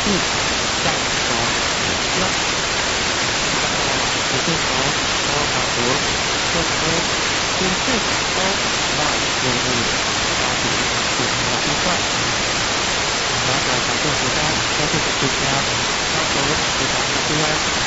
1、3、2、1。右手高把头，右手先背高慢用力发力，速度加快。然后小动作高，高速的增加，高头回到目标。